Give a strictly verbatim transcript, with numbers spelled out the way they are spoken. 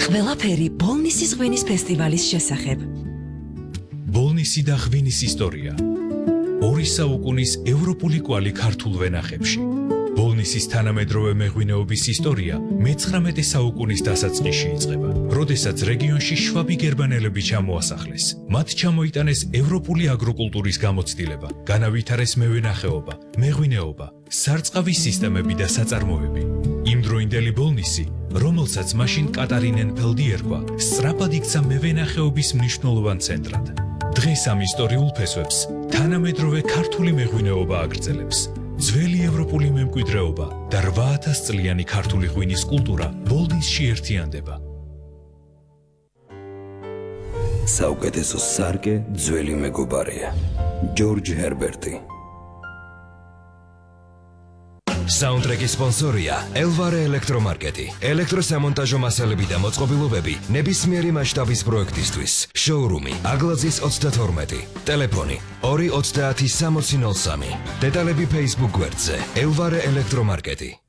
ყველაფერი ბოლნისის ღვინის ფესტივალის შესახებ. ბოლნისი და ღვინის ისტორია. ორი საუკუნის ევროპული კვალი ქართულ ვენახებში. ბოლნისის თანამედროვე მეღვინეობის ისტორია მეცხრამეტე საუკუნის დასაწყისში იწყება, როდესაც რეგიონში შვაბი გერმანელები ჩამოასახლეს. მათ ჩამოიტანეს ევროპული აგროკულტურის გამოცდილება, განავითარეს მევენახეობა, მეღვინეობა, სარწყავის სისტემები და საწარმოები. იმდროინდელი ბოლნისი, რომელსაც მაშინ კატარინენფელდი ერქვა, სწრაფად იქცა მევენახეობის მნიშვნელოვან ცენტრად. დღეს ამ ისტორიულ ფესვებს თანამედროვე ქართული მეღვინეობა აგრძელებს. ძველი ევროპული მემკვიდრეობა და რვა ათას წლიანი ქართული ღვინის კულტურა ბოლნისში ერთიანდება. საუკეთესო სარკე ძველი მეგობარია. ჯორჯ ჰერბერტი. საუნდტრეკის სპონსორია ელვარე ელექტრომარკეტი. ელექტროსამონტაჟო მასალები და მოწყობილობები ნებისმიერი მასშტაბის პროექტისთვის. შოურუმი აგლაძის ოცდათორმეტი. ტელეფონი ორი ოცდაათი სამოცი ნოლ სამი. დეტალები Facebook გვერდზე ელვარე ელექტრომარკეტი.